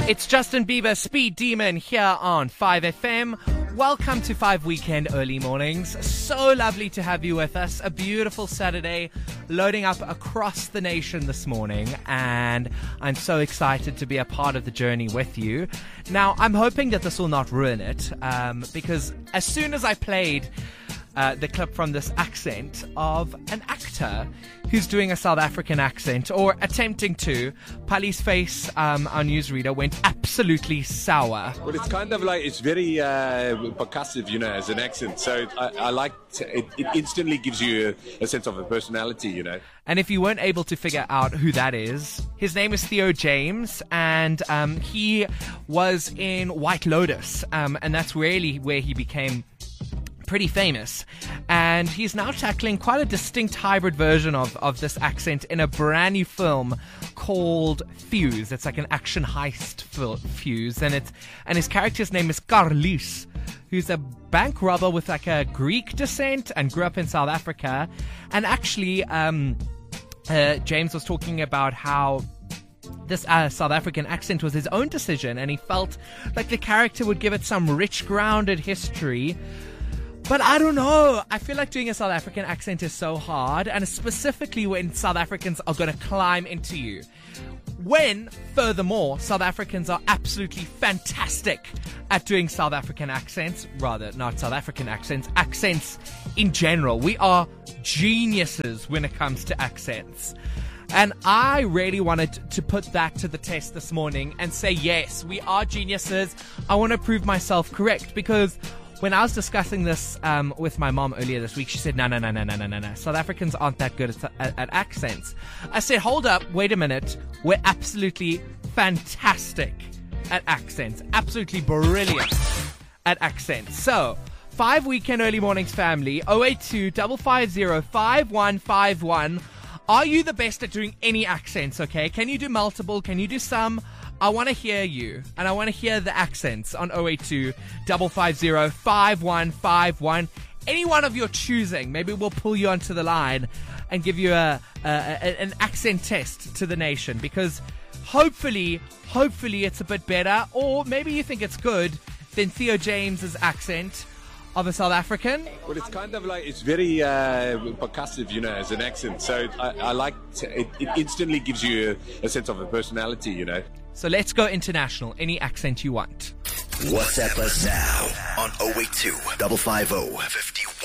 It's Justin Bieber, Speed Demon, here on 5FM. Welcome to 5 Weekend Early Mornings. So lovely to have you with us. A beautiful Saturday loading up across the nation this morning, and I'm so excited to be a part of the journey with you. Now, I'm hoping that this will not ruin it, because as soon as I played the clip from this accent of an actor who's doing a South African accent, or attempting to, Pali's face, our newsreader, went absolutely sour. Well, it's kind of like, it's very percussive, you know, as an accent. So I like it instantly gives you a sense of a personality, you know. And if you weren't able to figure out who that is, his name is Theo James, and he was in White Lotus, and that's really where he became pretty famous, and he's now tackling quite a distinct hybrid version of this accent in a brand new film called Fuse. It's like an action heist Fuse, and his character's name is Carlos, who's a bank robber with like a Greek descent and grew up in South Africa. And actually, James was talking about how this South African accent was his own decision, and he felt like the character would give it some rich, grounded history. But I don't know. I feel like doing a South African accent is so hard, and specifically when South Africans are going to climb into you. When, furthermore, South Africans are absolutely fantastic at doing South African accents. Rather, not South African accents, accents in general. We are geniuses when it comes to accents. And I really wanted to put that to the test this morning and say, yes, we are geniuses. I want to prove myself correct, because when I was discussing this with my mom earlier this week, she said, no. South Africans aren't that good at accents. I said, hold up, wait a minute. We're absolutely fantastic at accents. Absolutely brilliant at accents. So, 5 Weekend Early Mornings family, 082 550 5151. Are you the best at doing any accents, okay? Can you do multiple? Can you do some? I want to hear you, and I want to hear the accents on 082 550 5151. Any one of your choosing. Maybe we'll pull you onto the line and give you an accent test to the nation, because hopefully it's a bit better, or maybe you think it's good, than Theo James's accent of a South African. Well, it's kind of like, it's very percussive, you know, as an accent. So I like it instantly gives you a sense of a personality, you know. So let's go international. Any accent you want. WhatsApp us now on 082 550